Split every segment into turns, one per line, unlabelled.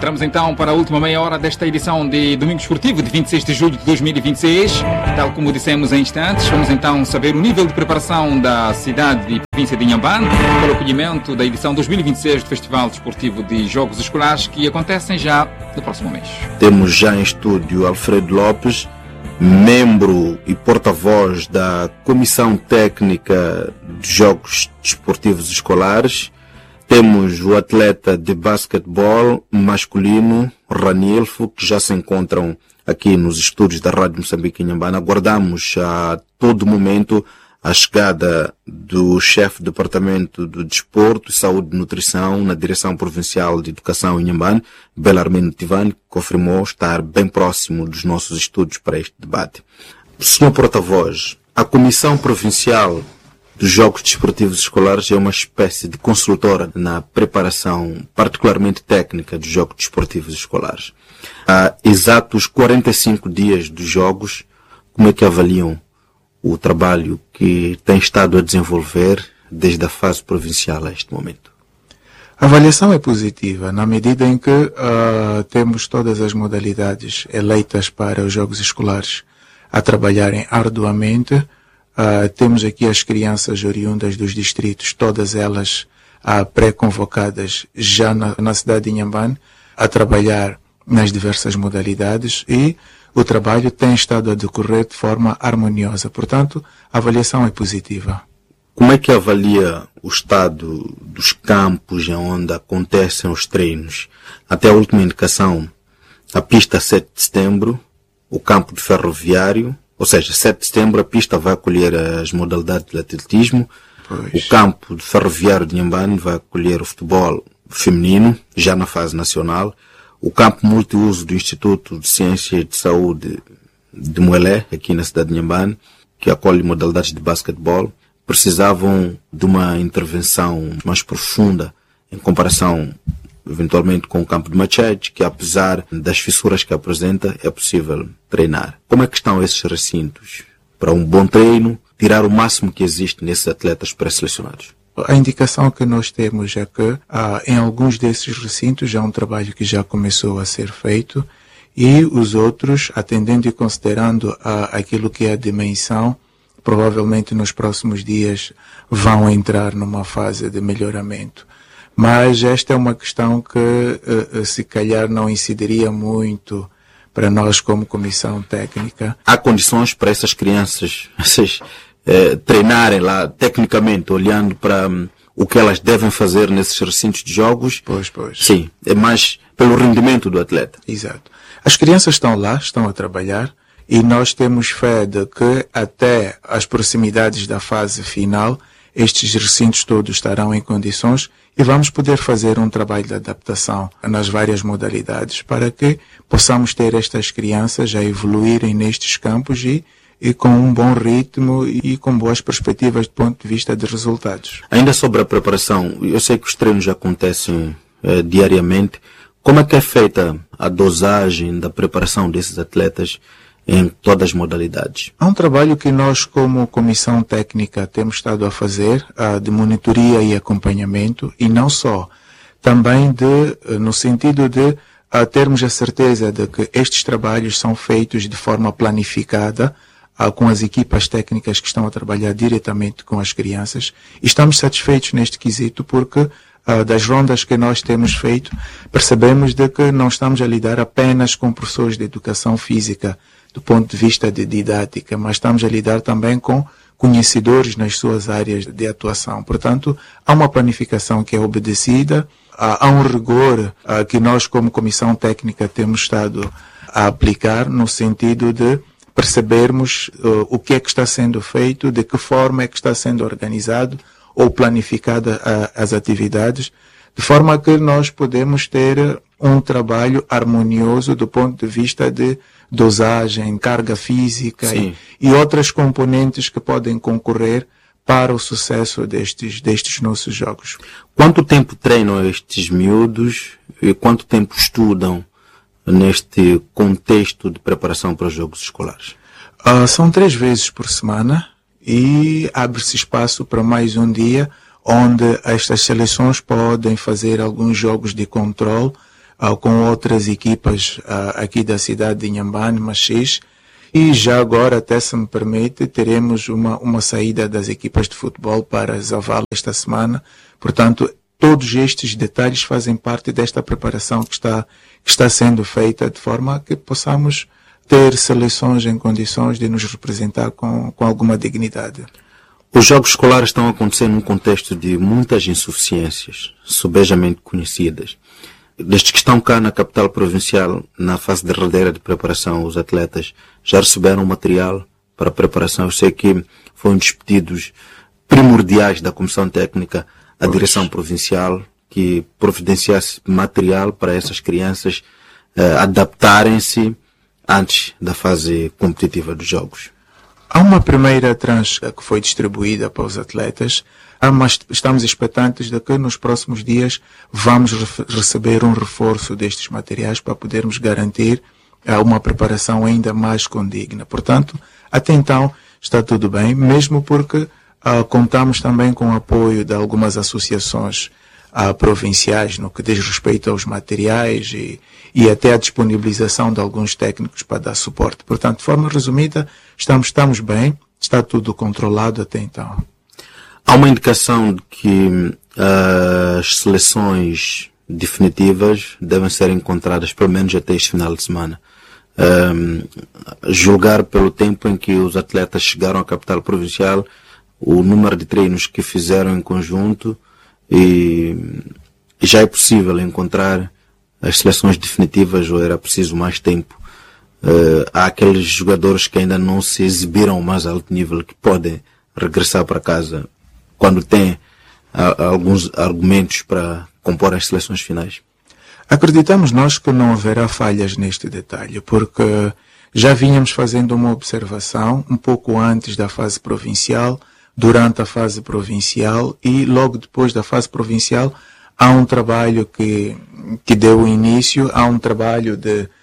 Entramos então para a última meia hora desta edição de Domingo Esportivo de 26 de julho de 2026. Tal como dissemos em instantes, vamos então saber o nível de preparação da cidade e província de Inhambane para o acolhimento da edição 2026 do Festival Desportivo de Jogos Escolares, que acontecem já no próximo mês.
Temos já em estúdio Alfredo Lopes, membro e porta-voz da Comissão Técnica de Jogos Desportivos Escolares. Temos o atleta de basquetebol masculino, Ranilfo, que já se encontram aqui nos estúdios da Rádio Moçambique em Inhambane. Aguardamos a todo momento a chegada do chefe do Departamento do Desporto, Saúde e Nutrição na Direção Provincial de Educação em Inhambane, Belarmino Tivani, que confirmou estar bem próximo dos nossos estúdios para este debate. Senhor porta-voz, a Comissão Provincial dos Jogos Desportivos Escolares é uma espécie de consultora na preparação, particularmente técnica, dos Jogos Desportivos Escolares. Há exatos 45 dias dos Jogos, como é que avaliam o trabalho que tem estado a desenvolver desde a fase provincial a este momento?
A avaliação é positiva, na medida em que temos todas as modalidades eleitas para os Jogos Escolares a trabalharem arduamente. Temos aqui as crianças oriundas dos distritos, todas elas pré-convocadas já na cidade de Inhambane, a trabalhar nas diversas modalidades, e o trabalho tem estado a decorrer de forma harmoniosa. Portanto, a avaliação é positiva.
Como é que avalia o estado dos campos onde acontecem os treinos? Até a última indicação, a pista 7 de setembro, o campo de ferroviário, ou seja, 7 de setembro a pista vai acolher as modalidades de atletismo. Pois. O campo de ferroviário de Inhambane vai acolher o futebol feminino, já na fase nacional. O campo multiuso do Instituto de Ciência e de Saúde de Moelé, aqui na cidade de Inhambane, que acolhe modalidades de basquetebol, precisavam de uma intervenção mais profunda em comparação, eventualmente, com o campo de Machete, que apesar das fissuras que apresenta, é possível treinar. Como é que estão esses recintos para um bom treino, tirar o máximo que existe nesses atletas pré-selecionados?
A indicação que nós temos é que em alguns desses recintos já é um trabalho que já começou a ser feito, e os outros, atendendo e considerando aquilo que é a dimensão, provavelmente nos próximos dias vão entrar numa fase de melhoramento. Mas esta é uma questão que se calhar não incidiria muito para nós como comissão técnica.
Há condições para essas crianças treinarem lá tecnicamente, olhando para o que elas devem fazer nesses recintos de jogos?
Pois.
Sim, é mais pelo rendimento do atleta.
Exato. As crianças estão lá, estão a trabalhar, e nós temos fé de que até as proximidades da fase final estes recintos todos estarão em condições, e vamos poder fazer um trabalho de adaptação nas várias modalidades para que possamos ter estas crianças a evoluírem nestes campos e com um bom ritmo e com boas perspectivas do ponto de vista de resultados.
Ainda sobre a preparação, eu sei que os treinos acontecem diariamente. Como é que é feita a dosagem da preparação desses atletas em todas as modalidades?
Há um trabalho que nós, como comissão técnica, temos estado a fazer de monitoria e acompanhamento, e não só, também no sentido de termos a certeza de que estes trabalhos são feitos de forma planificada, com as equipas técnicas que estão a trabalhar diretamente com as crianças, e estamos satisfeitos neste quesito porque das rondas que nós temos feito, percebemos de que não estamos a lidar apenas com professores de educação física do ponto de vista de didática, mas estamos a lidar também com conhecedores nas suas áreas de atuação. Portanto, há uma planificação que é obedecida, há um rigor que nós, como comissão técnica, temos estado a aplicar no sentido de percebermos o que é que está sendo feito, de que forma é que está sendo organizado ou planificada as atividades, de forma que nós podemos ter um trabalho harmonioso do ponto de vista de dosagem, carga física e outras componentes que podem concorrer para o sucesso destes nossos jogos.
Quanto tempo treinam estes miúdos e quanto tempo estudam neste contexto de preparação para os jogos escolares?
São 3 vezes por semana e abre-se espaço para mais um dia onde estas seleções podem fazer alguns jogos de controle com outras equipas aqui da cidade de Inhambane, Machis, e já agora, até se me permite, teremos uma saída das equipas de futebol para Zavala esta semana. Portanto, todos estes detalhes fazem parte desta preparação que está sendo feita de forma a que possamos ter seleções em condições de nos representar com alguma dignidade.
Os jogos escolares estão a acontecer num contexto de muitas insuficiências, subejamente conhecidas. Desde que estão cá na capital provincial, na fase derradeira de preparação, os atletas já receberam material para a preparação. Eu sei que foi um dos pedidos primordiais da Comissão Técnica à Direção Provincial, que providenciasse material para essas crianças adaptarem-se antes da fase competitiva dos jogos.
Há uma primeira tranche que foi distribuída para os atletas, mas estamos expectantes de que nos próximos dias vamos receber um reforço destes materiais para podermos garantir uma preparação ainda mais condigna. Portanto, até então está tudo bem, mesmo porque contamos também com o apoio de algumas associações provinciais no que diz respeito aos materiais e até a disponibilização de alguns técnicos para dar suporte. Portanto, de forma resumida, estamos bem, está tudo controlado até então.
Há uma indicação de que as seleções definitivas devem ser encontradas pelo menos até este final de semana. Julgar pelo tempo em que os atletas chegaram à capital provincial, o número de treinos que fizeram em conjunto, e já é possível encontrar as seleções definitivas ou era preciso mais tempo? Há aqueles jogadores que ainda não se exibiram ao mais alto nível que podem regressar para casa quando têm alguns argumentos para compor as seleções finais?
Acreditamos nós que não haverá falhas neste detalhe, porque já vínhamos fazendo uma observação um pouco antes da fase provincial, durante a fase provincial e logo depois da fase provincial há um trabalho que deu início, há um trabalho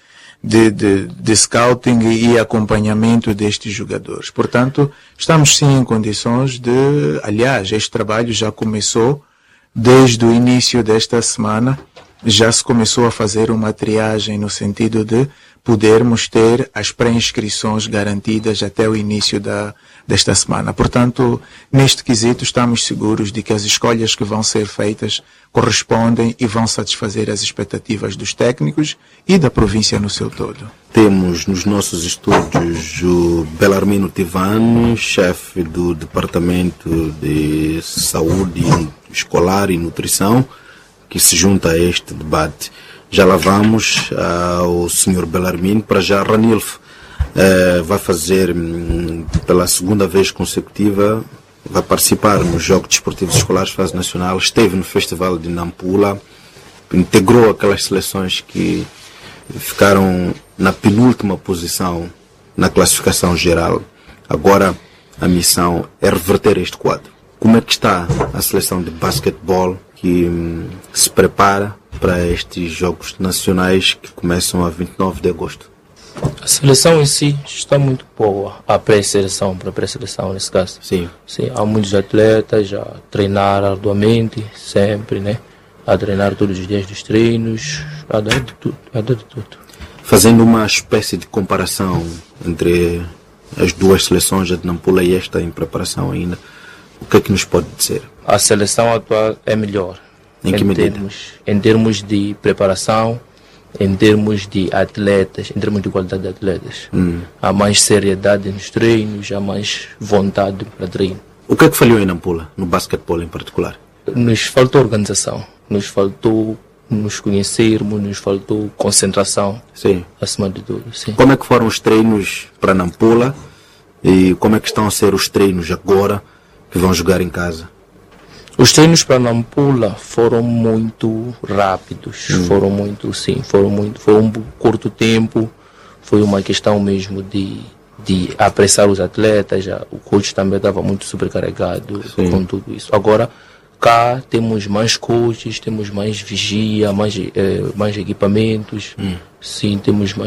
de scouting e acompanhamento destes jogadores. Portanto, estamos sim em condições aliás, este trabalho já começou desde o início desta semana, já se começou a fazer uma triagem no sentido de podermos ter as pré-inscrições garantidas até o início desta semana. Portanto, neste quesito estamos seguros de que as escolhas que vão ser feitas correspondem e vão satisfazer as expectativas dos técnicos e da província no seu todo.
Temos nos nossos estúdios o Belarmino Tivano, chefe do Departamento de Saúde Escolar e Nutrição, que se junta a este debate. Já lá vamos ao Sr. Belarmino. Para já, Ranilf vai fazer pela segunda vez consecutiva, vai participar nos Jogos Desportivos Escolares fase nacional, esteve no Festival de Nampula, integrou aquelas seleções que ficaram na penúltima posição na classificação geral. Agora a missão é reverter este quadro. Como é que está a seleção de basquetebol que se prepara para estes Jogos Nacionais que começam a 29 de agosto?
A seleção em si está muito boa, a pré-seleção, para a pré-seleção nesse caso.
Sim.
Sim, há muitos atletas a treinar arduamente, sempre, né? A treinar todos os dias dos treinos, a dar de tudo.
Fazendo uma espécie de comparação entre as duas seleções, a de Nampula e esta em preparação ainda, o que é que nos pode dizer?
A seleção atual é melhor.
Em que medida?
Em termos de preparação, em termos de atletas, em termos de qualidade de atletas. Há mais seriedade nos treinos, há mais vontade para treino.
O que é que falhou em Nampula, no basquetebol em particular?
Nos faltou organização, nos faltou nos conhecermos, nos faltou concentração.
Sim.
Acima de tudo. Sim.
Como é que foram os treinos para Nampula e como é que estão a ser os treinos agora que vão jogar em casa?
Os treinos para Nampula foram muito rápidos, foram um curto tempo, foi uma questão mesmo de apressar os atletas, o coach também estava muito sobrecarregado com tudo isso. Agora, cá temos mais coaches, temos mais vigia, mais equipamentos, sim, temos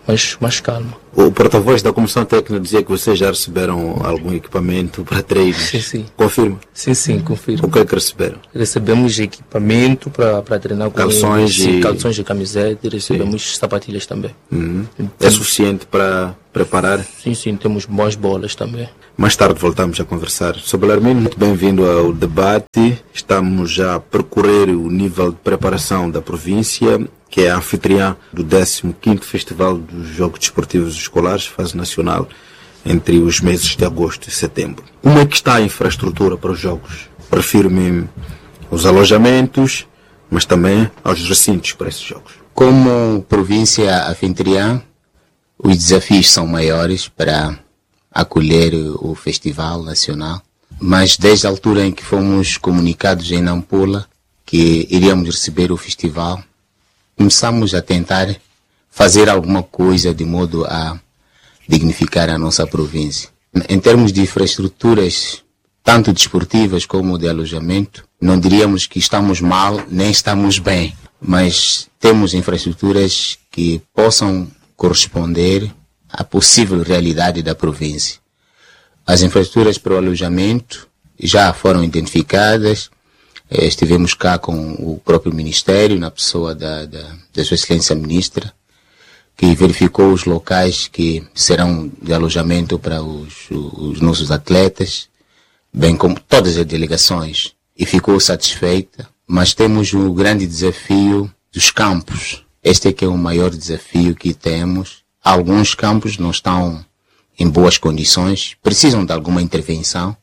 mais calma.
O porta-voz da Comissão Técnica dizia que vocês já receberam algum equipamento para treinos.
Sim.
Confirma?
Sim, confirmo.
O que é que receberam?
Recebemos equipamento para treinar com
calções
calções e camiseta, recebemos sapatilhas também.
É suficiente para preparar?
Sim, temos boas bolas também.
Mais tarde voltamos a conversar. Sr. Bellarmino, muito bem-vindo ao debate. Estamos já a percorrer o nível de preparação da província, que é a anfitriã do 15º Festival dos Jogos Desportivos Escolares, fase nacional, entre os meses de agosto e setembro. Como é que está a infraestrutura para os Jogos? Refiro-me aos alojamentos, mas também aos recintos para esses Jogos.
Como província anfitriã, os desafios são maiores para acolher o Festival Nacional, mas desde a altura em que fomos comunicados em Nampula que iríamos receber o festival, começamos a tentar fazer alguma coisa de modo a dignificar a nossa província. Em termos de infraestruturas, tanto desportivas como de alojamento, não diríamos que estamos mal nem estamos bem, mas temos infraestruturas que possam corresponder à possível realidade da província. As infraestruturas para o alojamento já foram identificadas. Estivemos cá com o próprio Ministério, na pessoa da Sua Excelência Ministra, que verificou os locais que serão de alojamento para os nossos atletas, bem como todas as delegações, e ficou satisfeita. Mas temos o grande desafio dos campos. Este é que é o maior desafio que temos. Alguns campos não estão em boas condições, precisam de alguma intervenção,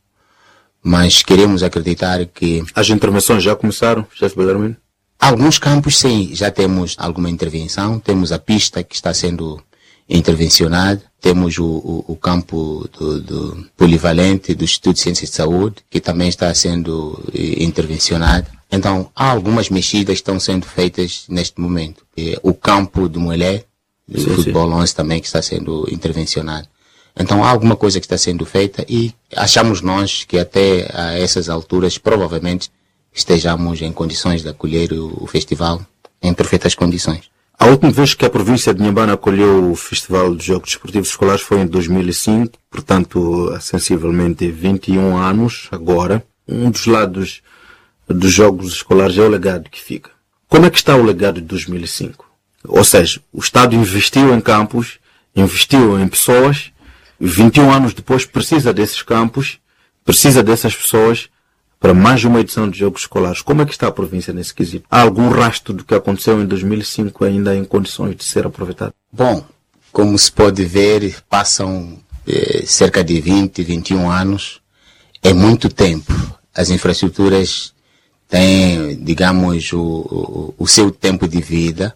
mas queremos acreditar que...
As intervenções já começaram, chefe Bellarmino?
Alguns campos, sim, já temos alguma intervenção. Temos a pista que está sendo intervencionada, temos o campo do polivalente do Instituto de Ciências de Saúde, que também está sendo intervencionado. Então, há algumas mexidas que estão sendo feitas neste momento. O campo do Moelé, do futebol 11 também, que está sendo intervencionado. Então, há alguma coisa que está sendo feita e achamos nós que até a essas alturas provavelmente estejamos em condições de acolher o festival em perfeitas condições.
A última vez que a província de Inhambane acolheu o Festival dos Jogos Desportivos Escolares foi em 2005, portanto, há sensivelmente 21 anos agora. Um dos lados dos Jogos Escolares é o legado que fica. Como é que está o legado de 2005? Ou seja, o Estado investiu em campos, investiu em pessoas, 21 anos depois precisa desses campos, precisa dessas pessoas para mais uma edição de Jogos Escolares. Como é que está a província nesse quesito? Há algum rastro do que aconteceu em 2005 ainda em condições de ser aproveitado?
Bom, como se pode ver, passam cerca de 20, 21 anos. É muito tempo. As infraestruturas têm, digamos, o seu tempo de vida.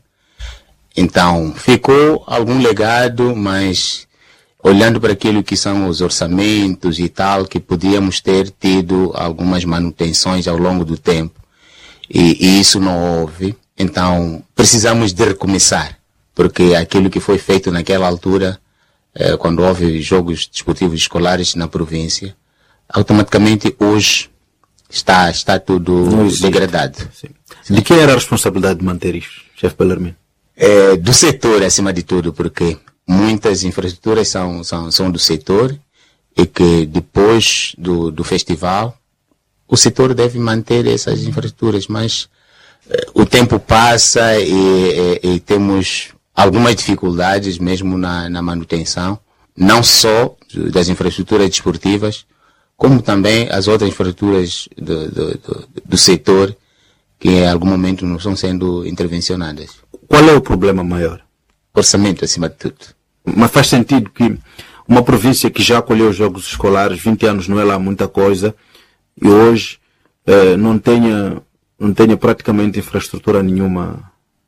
Então, ficou algum legado, mas olhando para aquilo que são os orçamentos e tal, que podíamos ter tido algumas manutenções ao longo do tempo. E isso não houve. Então, precisamos de recomeçar, porque aquilo que foi feito naquela altura, quando houve jogos desportivos escolares na província, automaticamente hoje está tudo degradado.
Sim. De quem era a responsabilidade de manter isto, chefe Bellarmino?
Do setor, acima de tudo, porque muitas infraestruturas são do setor e que depois do festival o setor deve manter essas infraestruturas, mas o tempo passa e temos algumas dificuldades mesmo na manutenção, não só das infraestruturas desportivas, como também as outras infraestruturas do setor que em algum momento não estão sendo intervencionadas.
Qual é o problema maior?
Orçamento, acima de tudo.
Mas faz sentido que uma província que já acolheu os Jogos Escolares, 20 anos não é lá muita coisa, e hoje não tenha praticamente infraestrutura nenhuma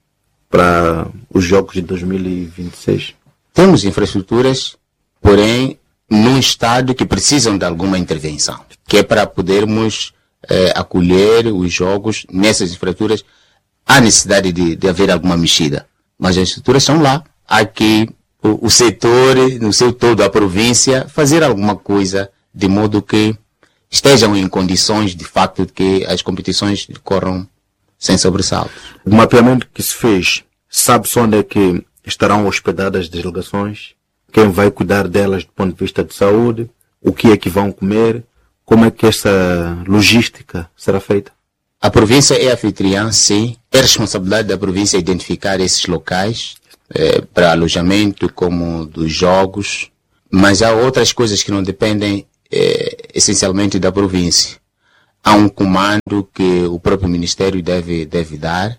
para os Jogos de 2026?
Temos infraestruturas, porém, num estado que precisam de alguma intervenção, que é para podermos acolher os Jogos nessas infraestruturas. Há necessidade de haver alguma mexida, mas as estruturas estão lá. Há que o setor, no seu todo, a província, fazer alguma coisa de modo que estejam em condições, de facto, de que as competições decorram sem sobressaltos.
O mapeamento que se fez, sabe-se onde é que estarão hospedadas as delegações? Quem vai cuidar delas do ponto de vista de saúde? O que é que vão comer? Como é que essa logística será feita?
A província é anfitriã, sim. É responsabilidade da província identificar esses locais para alojamento, como dos jogos. Mas há outras coisas que não dependem essencialmente da província. Há um comando que o próprio Ministério deve dar.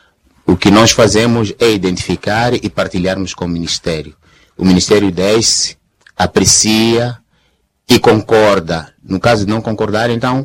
O que nós fazemos é identificar e partilharmos com o Ministério. O Ministério desce, aprecia e concorda. No caso de não concordar, então,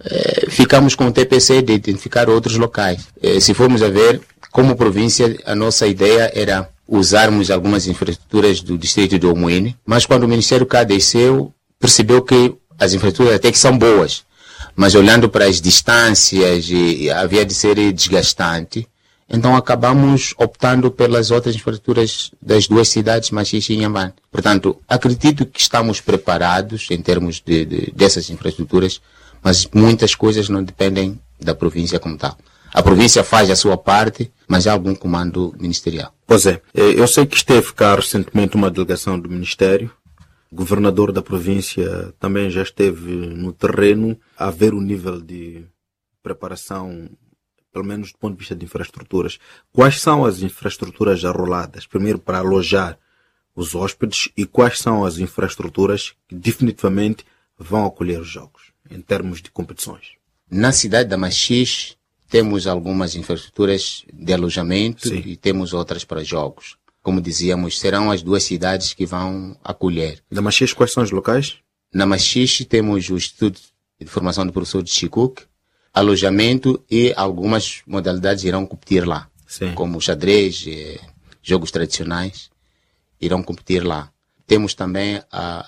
ficamos com o TPC de identificar outros locais. Se formos a ver, como província, a nossa ideia era usarmos algumas infraestruturas do distrito de Omuine, mas quando o Ministério cá desceu, percebeu que as infraestruturas até que são boas, mas olhando para as distâncias, havia de ser desgastante. Então acabamos optando pelas outras infraestruturas das duas cidades, Machixe e Inhambane. Portanto, acredito que estamos preparados em termos dessas infraestruturas, mas muitas coisas não dependem da província como tal. A província faz a sua parte, mas há algum comando ministerial.
Pois é, eu sei que esteve cá recentemente uma delegação do Ministério. O governador da província também já esteve no terreno a ver o nível de preparação, pelo menos do ponto de vista de infraestruturas. Quais são as infraestruturas arroladas, primeiro para alojar os hóspedes, e quais são as infraestruturas que definitivamente vão acolher os jogos, em termos de competições?
Na cidade da Machixe, temos algumas infraestruturas de alojamento. Sim. E temos outras para jogos. Como dizíamos, serão as duas cidades que vão acolher.
Na Machixe, quais são os locais?
Na Machixe temos o Instituto de Formação do Professor de Chicuque, alojamento, e algumas modalidades irão competir lá. Sim. Como xadrez, jogos tradicionais, irão competir lá. Temos também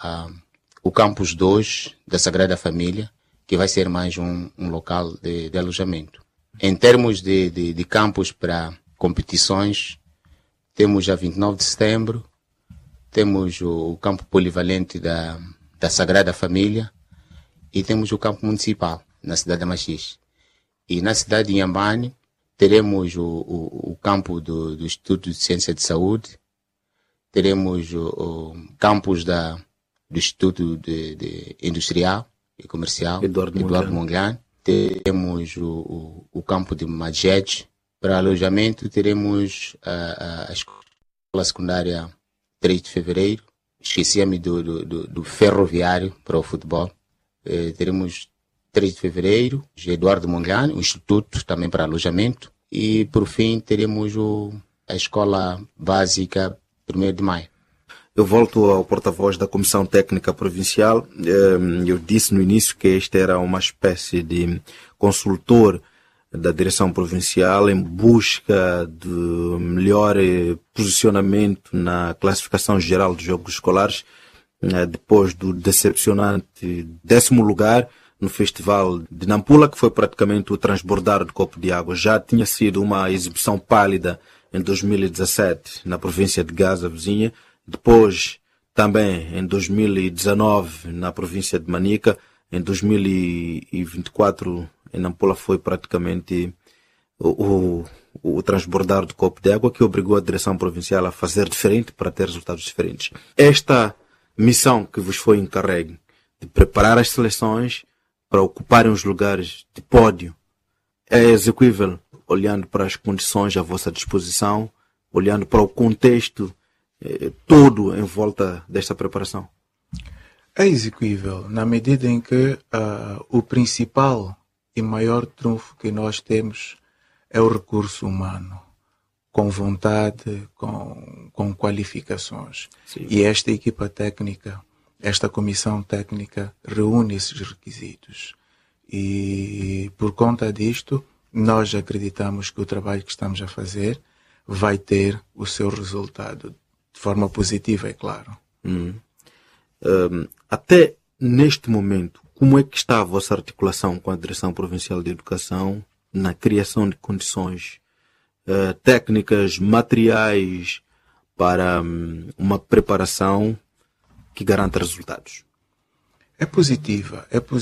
o Campus 2 da Sagrada Família, que vai ser mais um local de alojamento. Em termos de campos para competições, temos a 29 de setembro, temos o campo polivalente da Sagrada Família e temos o campo municipal na cidade de Machixe. E na cidade de Inhambane teremos o campo do Instituto de Ciência de Saúde, teremos o campus do Instituto de Industrial e Comercial, Eduardo Mondlane, temos o campo de Maged. Para alojamento teremos a escola secundária 3 de fevereiro, esqueci-me do ferroviário para o futebol. Teremos 3 de fevereiro, Eduardo Mondlane, o instituto também para alojamento. E por fim teremos a escola básica 1º de maio.
Eu volto ao porta-voz da Comissão Técnica Provincial. Eu disse no início que este era uma espécie de consultor da direção provincial em busca de melhor posicionamento na classificação geral dos jogos escolares, depois do decepcionante 10º lugar no Festival de Nampula, que foi praticamente o transbordar do copo de água. Já tinha sido uma exibição pálida em 2017 na província de Gaza, vizinha. Depois, também em 2019 na província de Manica. Em 2024 em Nampula foi praticamente o transbordar do copo de água que obrigou a direção provincial a fazer diferente para ter resultados diferentes. Esta missão que vos foi encarregue de preparar as seleções para ocuparem os lugares de pódio é execuível, olhando para as condições à vossa disposição, olhando para o contexto todo em volta desta preparação?
É execuível, na medida em que o principal e maior trunfo que nós temos é o recurso humano, com vontade, com qualificações. Sim. E esta equipa técnica, esta comissão técnica, reúne esses requisitos. E por conta disto, nós acreditamos que o trabalho que estamos a fazer vai ter o seu resultado, de forma positiva, é claro.
Até neste momento, como é que está a vossa articulação com a Direção Provincial de Educação na criação de condições técnicas, materiais para uma preparação que garanta resultados?
É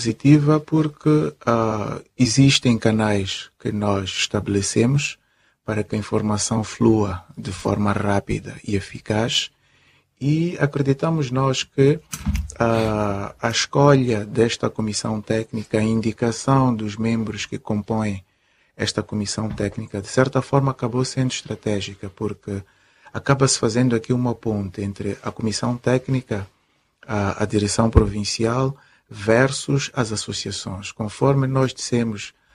positiva porque existem canais que nós estabelecemos para que a informação flua de forma rápida e eficaz. E acreditamos nós que a escolha desta comissão técnica, a indicação dos membros que compõem esta comissão técnica, de certa forma acabou sendo estratégica, porque acaba-se fazendo aqui uma ponte entre a comissão técnica, a direção provincial versus as associações. Conforme nós dissemos